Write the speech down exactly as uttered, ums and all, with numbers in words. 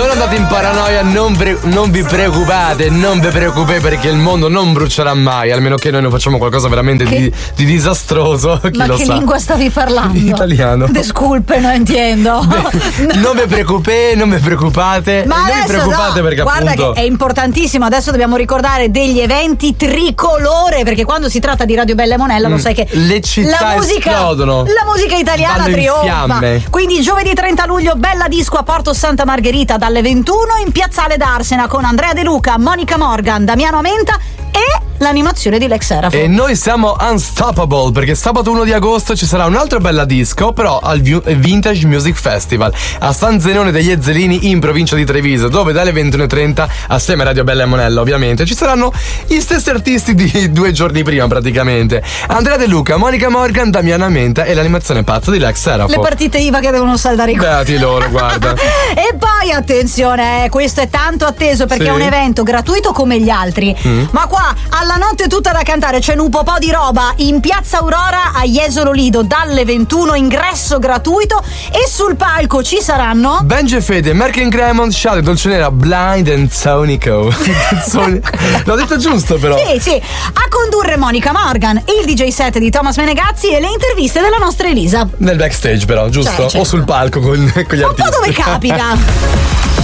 Non andate in paranoia, non, pre- non vi preoccupate, non vi preoccupate perché il mondo non brucerà mai, almeno che noi non facciamo qualcosa veramente che... di, di disastroso. Chi Ma lo che sa? lingua stavi parlando? In italiano. Disculpe, non intendo. Beh, non vi preoccupate, non vi preoccupate. Ma non adesso vi preoccupate no, perché guarda appunto che è importantissimo. Adesso dobbiamo ricordare degli eventi tricolore, perché quando si tratta di Radio Bella e Monella, mm, lo sai che le città la musica, esplodono. La musica italiana Vanno in trionfa. fiamme. Quindi giovedì trenta luglio, Bella Disco a Porto Santa Margherita dalle ventuno in Piazzale d'Arsena con Andrea De Luca, Monica Morgan, Damiano Amenta e l'animazione di Lex Serafo. E noi siamo unstoppable perché sabato primo di agosto ci sarà un'altra Bella Disco, però al Vintage Music Festival a San Zenone degli Ezzelini in provincia di Treviso, dove dalle ventuno e trenta assieme a Radio Bella e Monella ovviamente ci saranno gli stessi artisti di due giorni prima praticamente: Andrea De Luca, Monica Morgan, Damiano Amenta e l'animazione pazza di Lex Serafo. Le partite I V A che devono saldare i conti. Beati loro, guarda. E poi attenzione, eh, questo è tanto atteso perché sì. è un evento gratuito come gli altri, mm. ma qua alla notte tutta da cantare c'è un po' di roba in Piazza Aurora a Jesolo Lido dalle ventuno, ingresso gratuito, e sul palco ci saranno Benji e Fede, Merck and Cremont, Shade, Dolcenera, Blind and Sonico. L'ho detto giusto però. Sì, sì. A condurre Monica Morgan, il D J set di Thomas Menegazzi e le interviste della nostra Elisa. Nel backstage però, giusto? Cioè, certo. O sul palco con, con gli un artisti. Un po' dove capita.